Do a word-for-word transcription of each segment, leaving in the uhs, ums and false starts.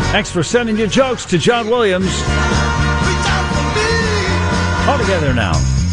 Thanks for sending your jokes to John Williams. All together now.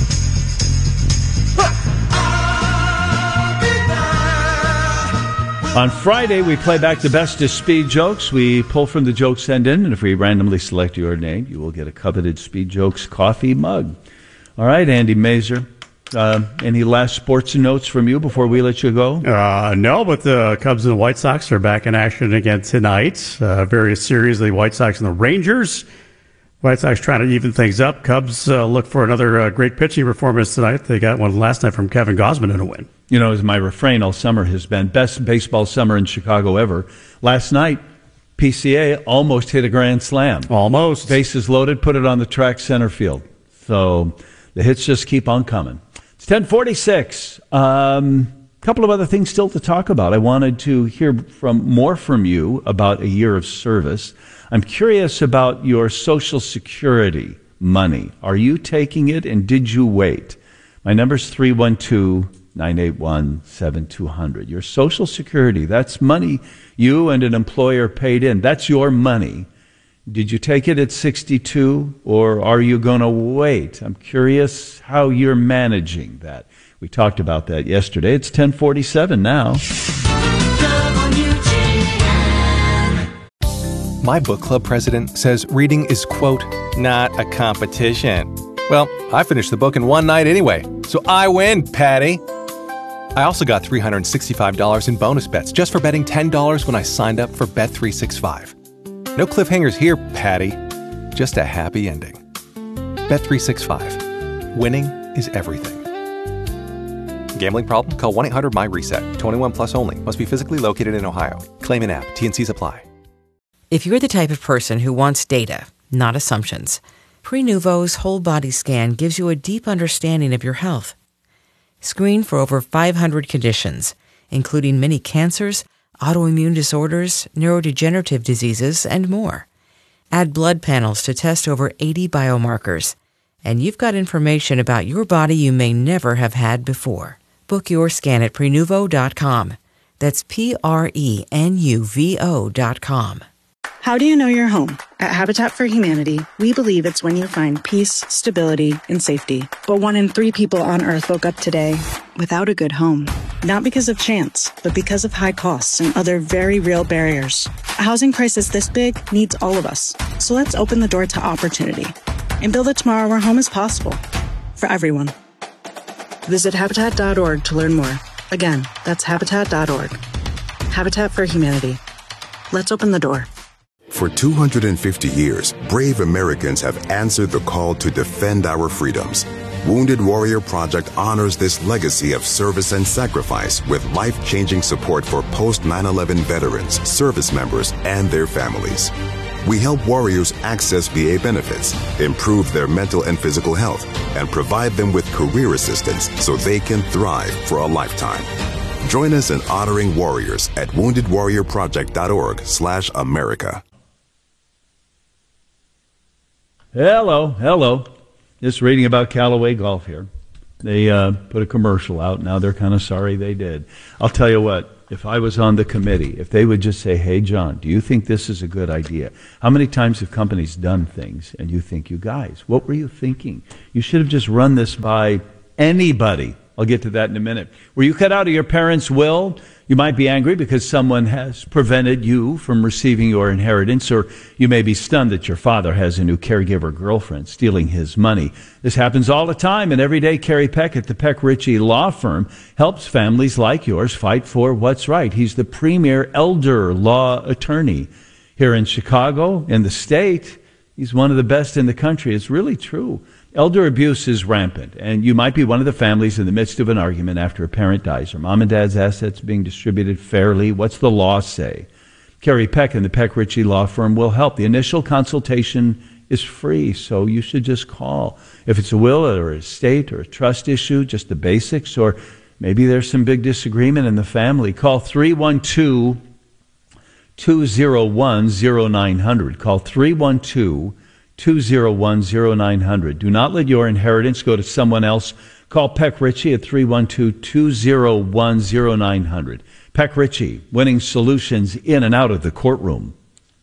On Friday, we play back the best of Speed Jokes. We pull from the joke send in, and if we randomly select your name, you will get a coveted Speed Jokes coffee mug. All right, Andy Mazer. Uh, any last sports notes from you before we let you go? Uh, no, but the Cubs and the White Sox are back in action again tonight. Uh, various series, the White Sox and the Rangers. White Sox trying to even things up. Cubs uh, look for another uh, great pitching performance tonight. They got one last night from Kevin Gausman in a win. You know, as my refrain all summer has been, best baseball summer in Chicago ever. Last night, P C A almost hit a grand slam. Almost. Bases loaded, put it on the track center field. So the hits just keep on coming. It's ten forty-six. A um, couple of other things still to talk about. I wanted to hear from more from you about a year of service. I'm curious about your Social Security money. Are you taking it, and did you wait? My number's three one two, nine eight one, seven two zero zero. Your Social Security, that's money you and an employer paid in. That's your money. Did you take it at sixty-two, or are you going to wait? I'm curious how you're managing that. We talked about that yesterday. It's ten forty-seven now. My book club president says reading is, quote, not a competition. Well, I finished the book in one night anyway, so I win, Patty. I also got three hundred sixty-five dollars in bonus bets just for betting ten dollars when I signed up for Bet three sixty-five. No cliffhangers here, Patty. Just a happy ending. Bet three sixty-five. Winning is everything. Gambling problem? Call one eight hundred my reset. twenty-one plus only. Must be physically located in Ohio. Claim in app. T and Cs apply. If you're the type of person who wants data, not assumptions, Prenuvo's whole body scan gives you a deep understanding of your health. Screen for over five hundred conditions, including many cancers, autoimmune disorders, neurodegenerative diseases, and more. Add blood panels to test over eighty biomarkers, and you've got information about your body you may never have had before. Book your scan at Prenuvo dot com. That's P R E N U V O dot com. How do you know you're home? At Habitat for Humanity, we believe it's when you find peace, stability, and safety. But one in three people on Earth woke up today without a good home. Not because of chance, but because of high costs and other very real barriers. A housing crisis this big needs all of us. So let's open the door to opportunity and build a tomorrow where home is possible for everyone. Visit Habitat dot org to learn more. Again, that's Habitat dot org. Habitat for Humanity. Let's open the door. For two hundred fifty years, brave Americans have answered the call to defend our freedoms. Wounded Warrior Project honors this legacy of service and sacrifice with life-changing support for post nine eleven veterans, service members, and their families. We help warriors access V A benefits, improve their mental and physical health, and provide them with career assistance so they can thrive for a lifetime. Join us in honoring warriors at wounded warrior project dot org slash America. Hello, hello. Just reading about Callaway Golf here. They uh, put a commercial out. Now they're kind of sorry they did. I'll tell you what, if I was on the committee, if they would just say, hey, John, do you think this is a good idea? How many times have companies done things and you think, you guys, what were you thinking? You should have just run this by anybody. I'll get to that in a minute. Were you cut out of your parents' will? You might be angry because someone has prevented you from receiving your inheritance, or you may be stunned that your father has a new caregiver girlfriend stealing his money. This happens all the time, and every day Kerry Peck at the Peck Ritchie Law Firm helps families like yours fight for what's right. He's the premier elder law attorney here in Chicago, in the state. He's one of the best in the country. It's really true. Elder abuse is rampant, and you might be one of the families in the midst of an argument after a parent dies. Are mom and dad's assets being distributed fairly? What's the law say? Kerry Peck and the Peck Ritchie Law Firm will help. The initial consultation is free, so you should just call. If it's a will or a estate or a trust issue, just the basics, or maybe there's some big disagreement in the family, call three one two, two oh one, oh nine hundred. Call three one two, two oh one, oh nine hundred. Do not let your inheritance go to someone else. Call Peck Ritchie at three one two, two oh one, oh nine hundred. Peck Ritchie, winning solutions in and out of the courtroom.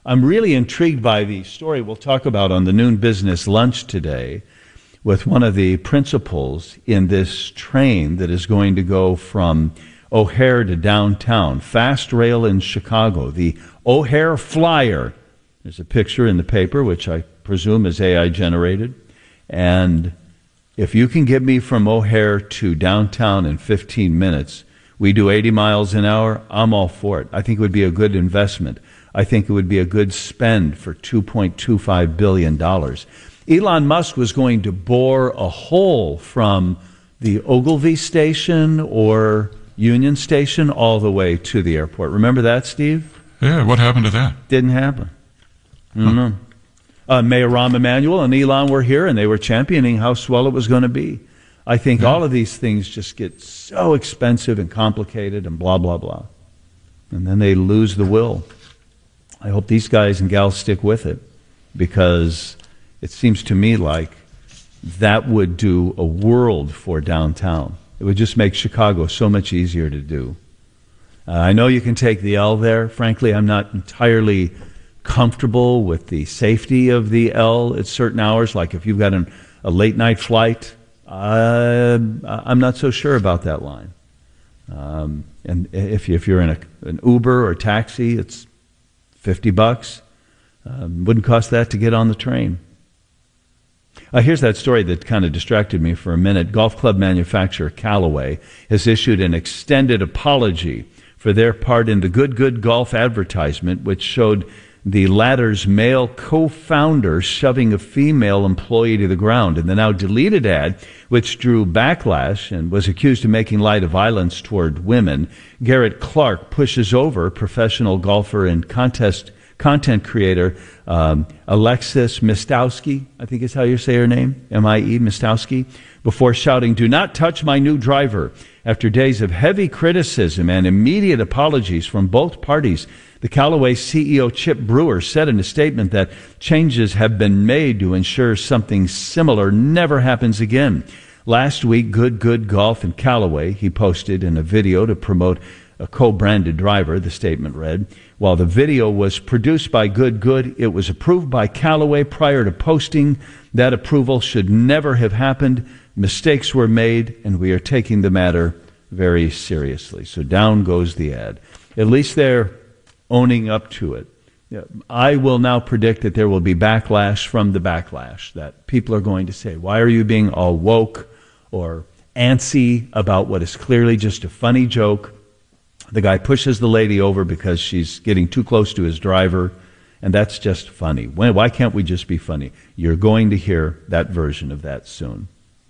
I'm really intrigued by the story we'll talk about on the noon business lunch today with one of the principals in this train that is going to go from O'Hare to downtown, fast rail in Chicago, the O'Hare Flyer. There's a picture in the paper, which I presume is A I generated. And if you can get me from O'Hare to downtown in fifteen minutes, we do eighty miles an hour, I'm all for it. I think it would be a good investment. I think it would be a good spend for two point two five billion dollars. Elon Musk was going to bore a hole from the Ogilvy station or Union Station all the way to the airport. Remember that, Steve? Yeah, what happened to that? Didn't happen. I don't know. Uh, Mayor Rahm Emanuel and Elon were here, and they were championing how swell it was going to be. I think yeah. all of these things just get so expensive and complicated and blah, blah, blah. And then they lose the will. I hope these guys and gals stick with it, because it seems to me like that would do a world for downtown. It would just make Chicago so much easier to do. Uh, I know you can take the L there. Frankly, I'm not entirely comfortable with the safety of the L at certain hours. Like if you've got an, a late night flight, uh, I'm not so sure about that line. Um, and if, you, if you're in a, an Uber or taxi, it's fifty bucks. Um, wouldn't cost that to get on the train. Uh, here's that story that kind of distracted me for a minute. Golf club manufacturer Callaway has issued an extended apology for their part in the Good Good Golf advertisement, which showed the latter's male co-founder shoving a female employee to the ground. In the now deleted ad, which drew backlash and was accused of making light of violence toward women, Garrett Clark pushes over professional golfer and contest content creator um, Alexis Mistowski, I think is how you say her name, M I E, Mistowski, before shouting, "Do not touch my new driver." After days of heavy criticism and immediate apologies from both parties, the Callaway C E O Chip Brewer said in a statement that changes have been made to ensure something similar never happens again. Last week, Good Good Golf and Callaway, he posted in a video to promote a co-branded driver, the statement read. While the video was produced by Good Good, it was approved by Callaway prior to posting. That approval should never have happened. Mistakes were made, and we are taking the matter very seriously. So down goes the ad. At least they're owning up to it. I will now predict that there will be backlash from the backlash, that people are going to say, why are you being all woke or antsy about what is clearly just a funny joke? The guy pushes the lady over because she's getting too close to his driver, and that's just funny. Why can't we just be funny? You're going to hear that version of that soon.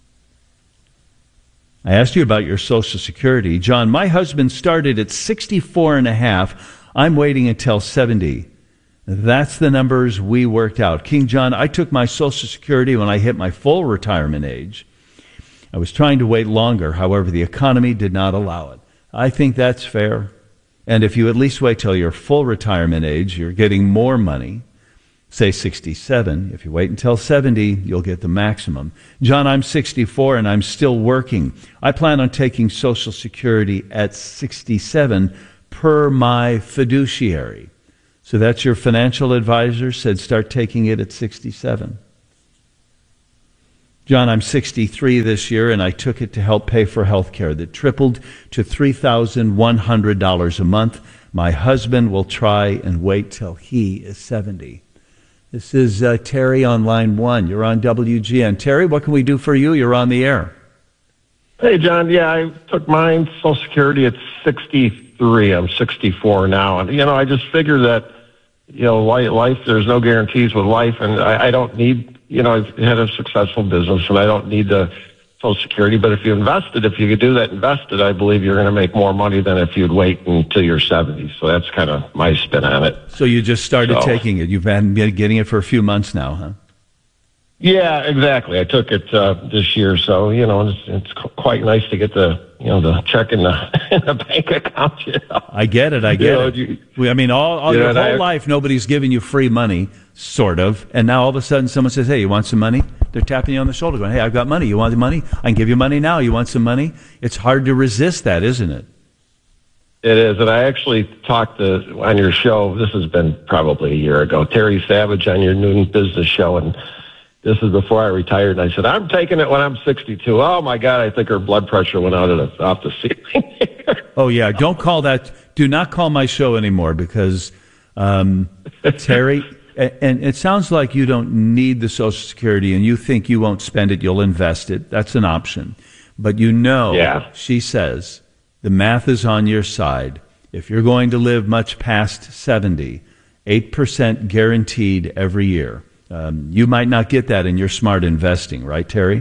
I asked you about your Social Security. John, my husband started at sixty-four and a half. I'm waiting until seventy. That's the numbers we worked out. King John, I took my Social Security when I hit my full retirement age. I was trying to wait longer. However, the economy did not allow it. I think that's fair. And if you at least wait till your full retirement age, you're getting more money. Say sixty-seven. If you wait until seventy, you'll get the maximum. John, I'm sixty-four and I'm still working. I plan on taking Social Security at sixty-seven per my fiduciary. So that's your financial advisor said start taking it at sixty-seven. John, I'm sixty-three this year, and I took it to help pay for health care that tripled to three thousand one hundred dollars a month. My husband will try and wait till he is seventy. This is uh, Terry on line one. You're on W G N. Terry, what can we do for you? You're on the air. Hey, John. Yeah, I took mine, Social Security, at sixty-three. I'm sixty-four now. And, you know, I just figure that, you know, life, there's no guarantees with life, and I, I don't need, you know, I've had a successful business, and I don't need the Social Security. But if you invested, if you could do that invested, I believe you're going to make more money than if you'd wait until you're seventy. So that's kind of my spin on it. So you just started so, taking it. You've been getting it for a few months now, huh? Yeah, exactly. I took it uh, this year, so you know it's, it's quite nice to get the you know the check in the, in the bank account. You know? I get it. I get you know, it. You, we, I mean, all, all you your know, whole I, life, nobody's giving you free money, sort of, and now all of a sudden, someone says, "Hey, you want some money?" They're tapping you on the shoulder, going, "Hey, I've got money. You want the money? I can give you money now. You want some money?" It's hard to resist that, isn't it? It is, and I actually talked to, on your show, this has been probably a year ago, Terry Savage on your noon business show, and this is before I retired, and I said, I'm taking it when I'm sixty-two. Oh, my God, I think her blood pressure went out of the, off the ceiling. Oh, yeah, don't call that, do not call my show anymore, because um, Terry, and it sounds like you don't need the Social Security, and you think you won't spend it, you'll invest it. That's an option. But you know, yeah. She says, the math is on your side. If you're going to live much past seventy, eight percent guaranteed every year. Um, you might not get that in your smart investing, right, Terry?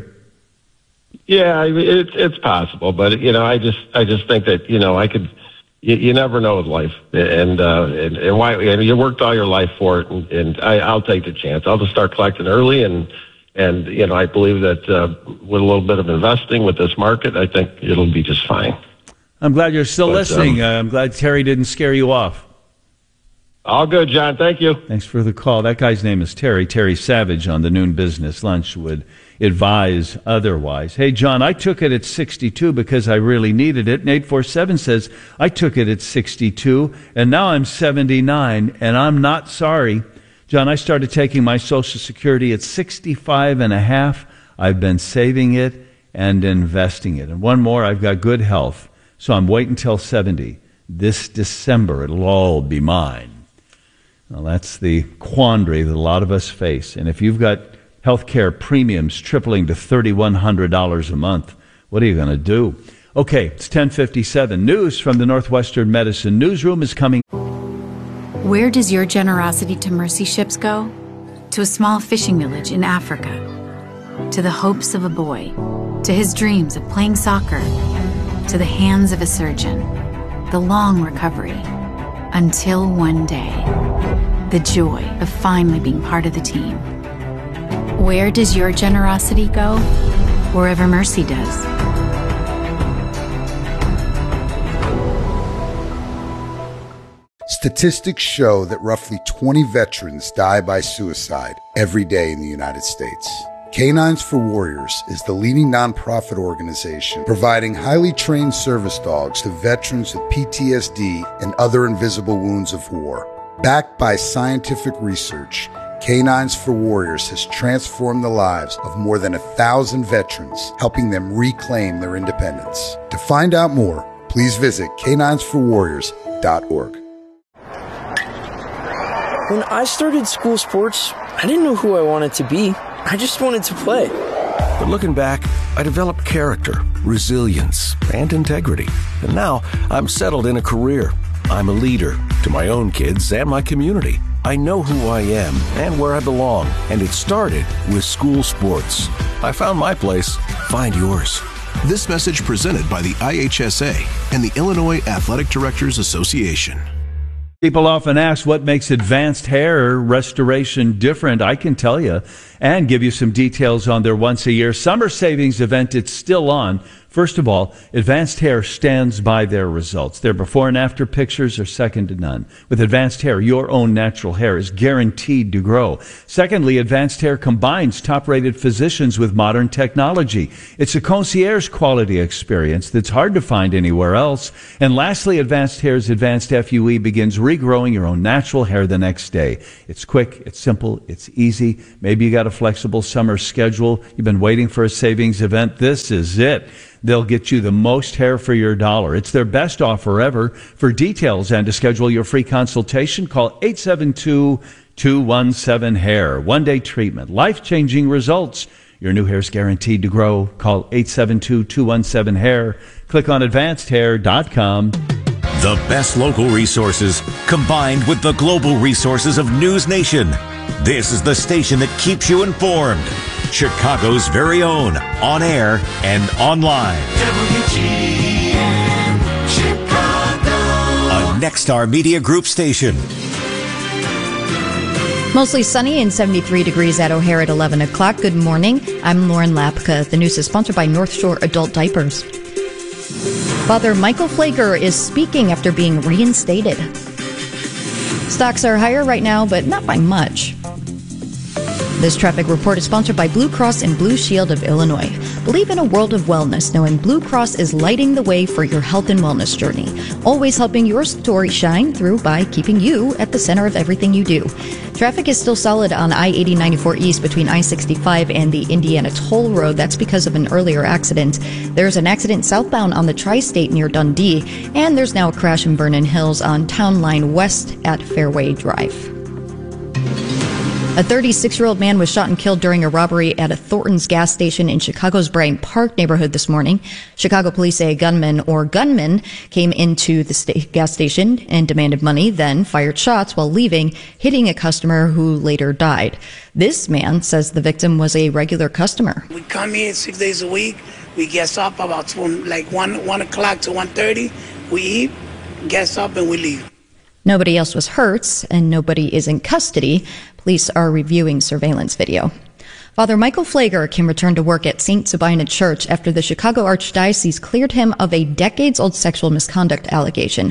Yeah, it's it's possible, but you know, I just I just think that you know I could. You, you never know with life, and uh, and, and why and you worked all your life for it, and, and I, I'll take the chance. I'll just start collecting early, and and you know I believe that uh, with a little bit of investing with this market, I think it'll be just fine. I'm glad you're still but, listening. Um, uh, I'm glad Terry didn't scare you off. All good, John. Thank you. Thanks for the call. That guy's name is Terry. Terry Savage on the Noon Business Lunch would advise otherwise. Hey, John, I took it at sixty-two because I really needed it. And eight four seven says, I took it at sixty-two, and now I'm seventy-nine, and I'm not sorry. John, I started taking my Social Security at sixty-five and a half. I've been saving it and investing it. And one more, I've got good health. So I'm waiting until seventy. This December, it'll all be mine. Well, that's the quandary that a lot of us face. And if you've got health care premiums tripling to three thousand one hundred dollars a month, what are you going to do? Okay, it's ten fifty-seven. News from the Northwestern Medicine Newsroom is coming. Where does your generosity to mercy ships go? To a small fishing village in Africa. To the hopes of a boy. To his dreams of playing soccer. To the hands of a surgeon. The long recovery. Until one day, the joy of finally being part of the team. Where does your generosity go? Wherever mercy does. Statistics show that roughly twenty veterans die by suicide every day in the United States. Canines for Warriors is the leading nonprofit organization providing highly trained service dogs to veterans with P T S D and other invisible wounds of war. Backed by scientific research, Canines for Warriors has transformed the lives of more than a thousand veterans, helping them reclaim their independence. To find out more, please visit canines for warriors dot org. When I started school sports, I didn't know who I wanted to be. I just wanted to play. But looking back, I developed character, resilience, and integrity. And now I'm settled in a career. I'm a leader to my own kids and my community. I know who I am and where I belong, and it started with school sports. I found my place. Find yours. This message presented by the I H S A and the Illinois Athletic Directors Association. People often ask what makes advanced hair restoration different. I can tell you and give you some details on their once-a-year summer savings event. It's still on. First of all, Advanced Hair stands by their results. Their before and after pictures are second to none. With Advanced Hair, your own natural hair is guaranteed to grow. Secondly, Advanced Hair combines top-rated physicians with modern technology. It's a concierge quality experience that's hard to find anywhere else. And lastly, Advanced Hair's Advanced F U E begins regrowing your own natural hair the next day. It's quick, it's simple, it's easy. Maybe you got a flexible summer schedule. You've been waiting for a savings event. This is it. They'll get you the most hair for your dollar. It's their best offer ever. For details and to schedule your free consultation, call eight seven two, two one seven, hair. One-day treatment, life-changing results. Your new hair's guaranteed to grow. Call eight seven two, two one seven, hair. Click on advanced hair dot com. The best local resources combined with the global resources of News Nation. This is the station that keeps you informed. Chicago's very own, on air and online. W G N Chicago. A Nexstar Media Group station. Mostly sunny and seventy-three degrees at O'Hare at eleven o'clock. Good morning. I'm Lauren Lapka. The news is sponsored by North Shore Adult Diapers. Father Michael Flager is speaking after being reinstated. Stocks are higher right now, but not by much. This traffic report is sponsored by Blue Cross and Blue Shield of Illinois. Believe in a world of wellness, knowing Blue Cross is lighting the way for your health and wellness journey. Always helping your story shine through by keeping you at the center of everything you do. Traffic is still solid on I eighty ninety-four East between I sixty-five and the Indiana Toll Road. That's because of an earlier accident. There's an accident southbound on the Tri-State near Dundee, and there's now a crash in Vernon Hills on Town Line West at Fairway Drive. A thirty-six-year-old man was shot and killed during a robbery at a Thornton's gas station in Chicago's Bryant Park neighborhood this morning. Chicago police say a gunman or gunmen came into the sta- gas station and demanded money, then fired shots while leaving, hitting a customer who later died. This man says the victim was a regular customer. We come here six days a week. We get up about from like one one o'clock to one thirty. We eat, get up, and we leave. Nobody else was hurt, and nobody is in custody. Police are reviewing surveillance video. Father Michael Pfleger can return to work at Saint Sabina Church after the Chicago Archdiocese cleared him of a decades-old sexual misconduct allegation.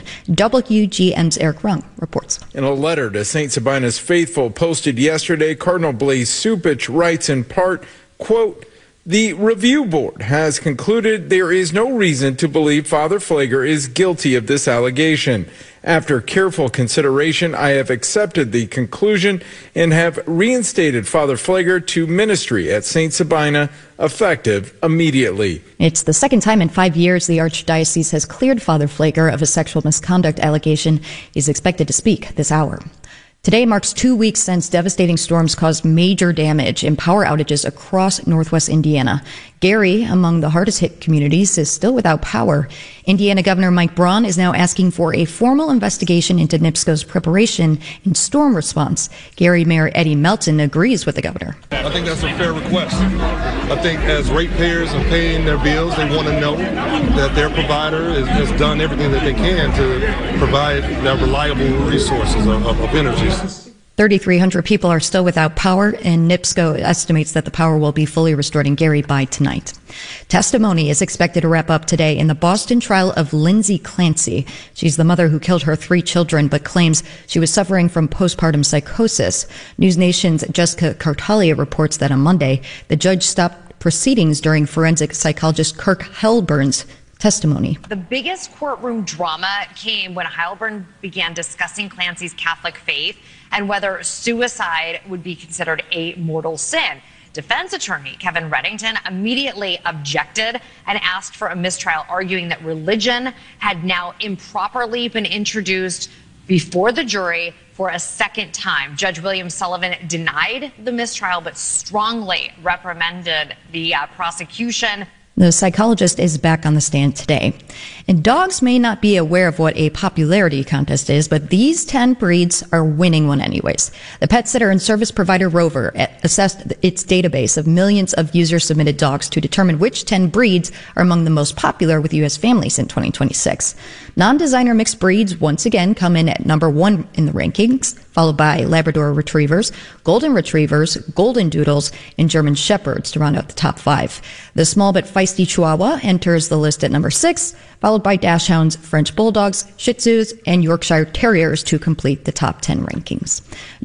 W G M's Eric Rung reports. In a letter to Saint Sabina's faithful posted yesterday, Cardinal Blaise Cupich writes in part, quote, "The review board has concluded there is no reason to believe Father Pfleger is guilty of this allegation. After careful consideration, I have accepted the conclusion and have reinstated Father Pfleger to ministry at Saint Sabina, effective immediately." It's the second time in five years the Archdiocese has cleared Father Pfleger of a sexual misconduct allegation. He's expected to speak this hour. Today marks two weeks since devastating storms caused major damage and power outages across northwest Indiana. Gary, among the hardest hit communities, is still without power. Indiana Governor Mike Braun is now asking for a formal investigation into NIPSCO's preparation and storm response. Gary Mayor Eddie Melton agrees with the governor. I think that's a fair request. I think as ratepayers are paying their bills, they want to know that their provider is, has done everything that they can to provide their reliable resources of, of, of energy. thirty-three hundred people are still without power, and NIPSCO estimates that the power will be fully restored in Gary by tonight. Testimony is expected to wrap up today in the Boston trial of Lindsay Clancy. She's the mother who killed her three children, but claims she was suffering from postpartum psychosis. News Nation's Jessica Cartalia reports that on Monday, the judge stopped proceedings during forensic psychologist Kirk Heilburn's testimony. The biggest courtroom drama came when Heilburn began discussing Clancy's Catholic faith and whether suicide would be considered a mortal sin. Defense attorney Kevin Reddington immediately objected and asked for a mistrial, arguing that religion had now improperly been introduced before the jury for a second time. Judge William Sullivan denied the mistrial but strongly reprimanded the uh, prosecution. The psychologist is back on the stand today. And dogs may not be aware of what a popularity contest is, but these ten breeds are winning one anyways. The pet sitter and service provider Rover assessed its database of millions of user-submitted dogs to determine which ten breeds are among the most popular with U S families in twenty twenty-six. Non-designer mixed breeds once again come in at number one in the rankings, followed by Labrador Retrievers, Golden Retrievers, Golden Doodles, and German Shepherds to round out the top five. The small but feisty Chihuahua enters the list at number six, followed by Dachshunds, French Bulldogs, Shih Tzus, and Yorkshire Terriers to complete the top ten rankings.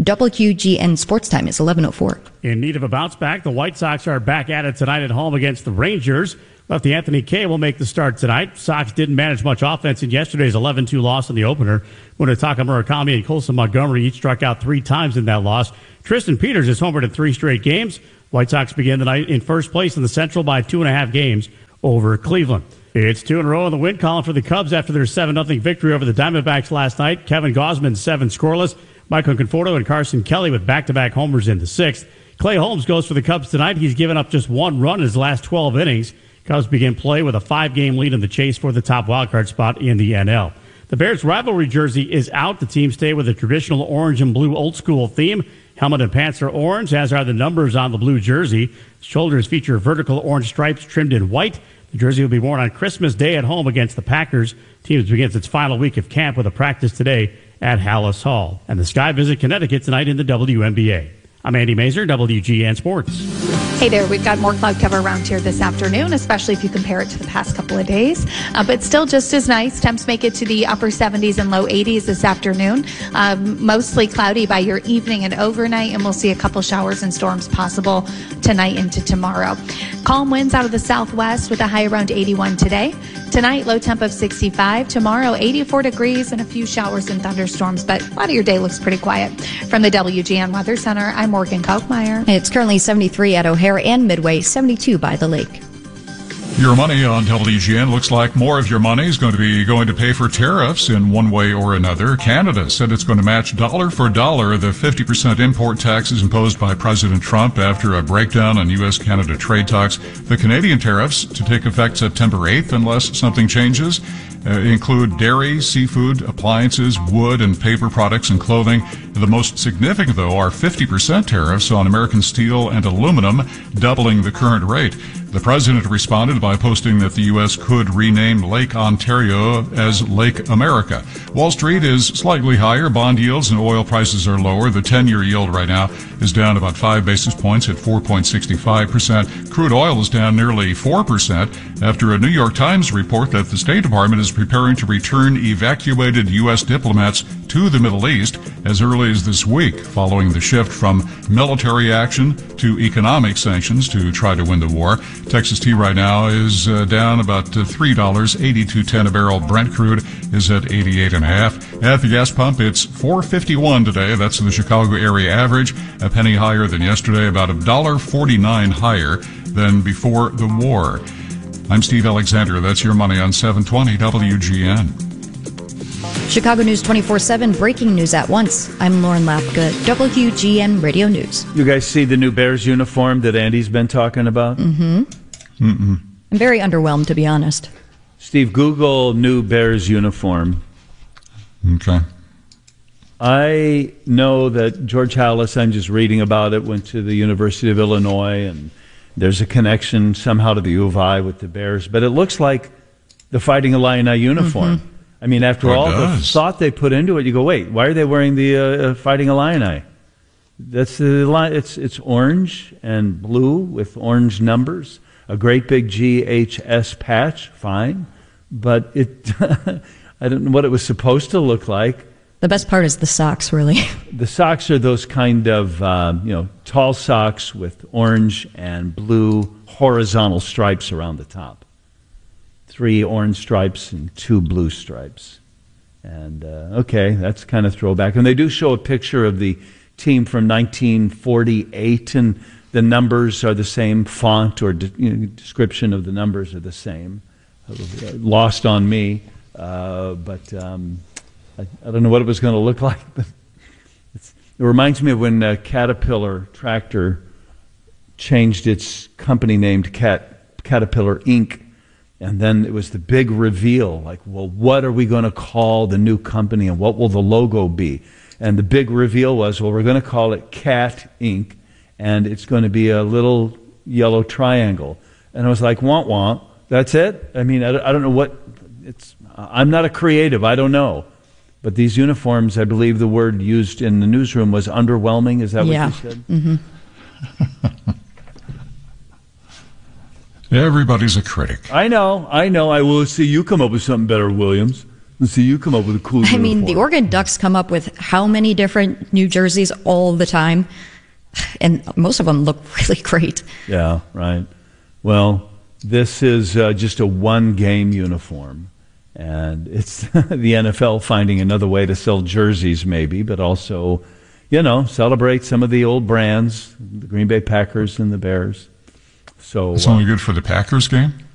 W G N Sports Time is eleven oh four. In need of a bounce back, the White Sox are back at it tonight at home against the Rangers. Lefty Anthony Kay will make the start tonight. Sox didn't manage much offense in yesterday's eleven two loss in the opener. Munetaka Murakami and Colson Montgomery each struck out three times in that loss. Tristan Peters is homered in three straight games. White Sox begin the night in first place in the Central by two and a half games over Cleveland. It's two in a row in the win column for the Cubs after their seven nothing victory over the Diamondbacks last night. Kevin Gausman, seven scoreless. Michael Conforto and Carson Kelly with back-to-back homers in the sixth. Clay Holmes goes for the Cubs tonight. He's given up just one run in his last twelve innings. Cubs begin play with a five-game lead in the chase for the top wildcard spot in the N L. The Bears' rivalry jersey is out. The team stay with a traditional orange and blue old-school theme. Helmet and pants are orange, as are the numbers on the blue jersey. Shoulders feature vertical orange stripes trimmed in white. The jersey will be worn on Christmas Day at home against the Packers. The team begins its final week of camp with a practice today at Hallis Hall. And the Sky visit Connecticut tonight in the W N B A. I'm Andy Mazur, W G N Sports. Hey there, we've got more cloud cover around here this afternoon, especially if you compare it to the past couple of days. Uh, but still just as nice. Temps make it to the upper seventies and low eighties this afternoon. Um, mostly cloudy by your evening and overnight, and we'll see a couple showers and storms possible tonight into tomorrow. Calm winds out of the southwest with a high around eighty-one today. Tonight, low temp of sixty-five. Tomorrow, eighty-four degrees and a few showers and thunderstorms, but a lot of your day looks pretty quiet. From the W G N Weather Center, I'm Morgan Kochmeyer. It's currently seventy-three at O'Hare and Midway, seventy-two by the lake. Your money on W G N looks like more of your money is going to be going to pay for tariffs in one way or another. Canada said it's going to match dollar for dollar the fifty percent import taxes imposed by President Trump after a breakdown on U S Canada trade talks. The Canadian tariffs to take effect September eighth unless something changes. Uh, include dairy, seafood, appliances, wood, and paper products and clothing. The most significant, though, are fifty percent tariffs on American steel and aluminum, doubling the current rate. The president responded by posting that the U S could rename Lake Ontario as Lake America. Wall Street is slightly higher. Bond yields and oil prices are lower. The ten-year yield right now is down about five basis points at four point six five percent. Crude oil is down nearly four percent after a New York Times report that the State Department is preparing to return evacuated U S diplomats to the Middle East as early as this week, following the shift from military action to economic sanctions to try to win the war. Texas tea right now is uh, down about uh, three dollars, eighty-two ten a barrel. Brent crude is at eighty-eight and a half. At the gas pump, it's four fifty-one today. That's the Chicago area average, a penny higher than yesterday, about one dollar forty-nine higher than before the war. I'm Steve Alexander. That's your money on seven twenty W G N. Chicago News twenty-four seven, breaking news at once. I'm Lauren Lapka, W G N Radio News. You guys see the new Bears uniform that Andy's been talking about? Mm-hmm. Mm-mm. I'm very underwhelmed, to be honest. Steve, Google new Bears uniform. Okay. I know that George Halas, I'm just reading about it, went to the University of Illinois, and there's a connection somehow to the U of I with the Bears, but it looks like the Fighting Illini uniform. Mm-hmm. I mean, after It all does. the thought they put into it, you go, wait, why are they wearing the uh, Fighting Illini? That's the line. It's it's orange and blue with orange numbers. A great big G H S patch, fine, but it I don't know what it was supposed to look like. The best part is the socks, really. The socks are those kind of uh, you know tall socks with orange and blue horizontal stripes around the top. Three orange stripes and two blue stripes. And, uh, okay, that's kind of throwback. And they do show a picture of the team from nineteen forty-eight, and the numbers are the same font or de- you know, description of the numbers are the same. Lost on me, uh, but um, I, I don't know what it was going to look like. But it's, it reminds me of when uh, Caterpillar Tractor changed its company name to Cat, Caterpillar Incorporated. And then it was the big reveal, like, well, what are we going to call the new company and what will the logo be? And the big reveal was, well, we're going to call it Cat Incorporated, and it's going to be a little yellow triangle. And I was like, want, want, that's it? I mean, I, I don't know what, it's. I'm not a creative, I don't know. But these uniforms, I believe the word used in the newsroom was underwhelming. Is that yeah. what you said? Mm-hmm. Everybody's a critic. I know, I know. I will see you come up with something better, Williams. Let's see you come up with a cool I uniform. mean, the Oregon Ducks come up with how many different New Jerseys all the time? And most of them look really great. Yeah, right. Well, this is uh, just a one-game uniform. And it's the N F L finding another way to sell jerseys, maybe, but also, you know, celebrate some of the old brands, the Green Bay Packers and the Bears. So It's uh, only good for the Packers game?